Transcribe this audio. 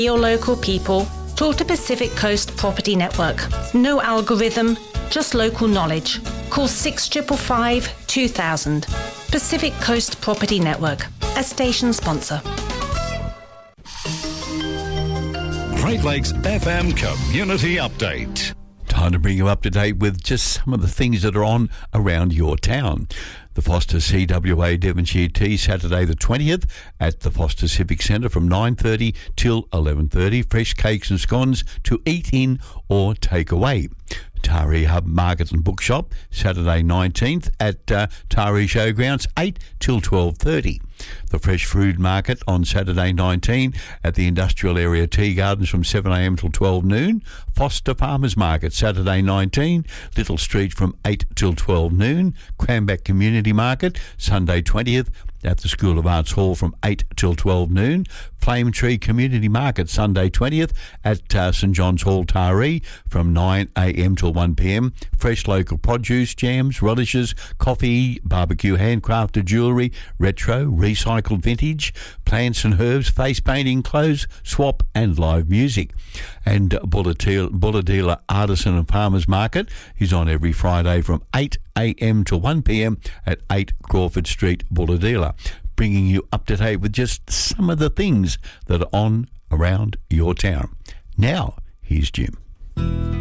Your local people. Talk to Pacific Coast Property Network. No algorithm, just local knowledge. Call 6555 2000. Pacific Coast Property Network, a station sponsor. Great Lakes FM Community Update. Time to bring you up to date with just some of the things that are on around your town. The Foster CWA Devonshire Tea, Saturday the 20th at the Foster Civic Centre from 9:30 till 11:30. Fresh cakes and scones to eat in or take away. Taree Hub Market and Bookshop, Saturday 19th at Taree Showgrounds, 8 till 12:30. The Fresh Food Market on Saturday 19 at the Industrial Area Tea Gardens from 7am till 12 noon. Foster Farmers Market, Saturday 19, Little Street from 8 till 12 noon. Cranback Community Market, Sunday 20th at the School of Arts Hall from 8 till 12 noon. Flame Tree Community Market, Sunday 20th at St John's Hall, Taree from 9am till 1pm. Fresh local produce, jams, relishes, coffee, barbecue, handcrafted jewellery, retro, recycled vintage, plants and herbs, face painting, clothes, swap and live music. And Bulladila Artisan and Farmers Market is on every Friday from 8am to 1pm at 8 Crawford Street, Bulladila, bringing you up to date with just some of the things that are on around your town. Now, here's Jim.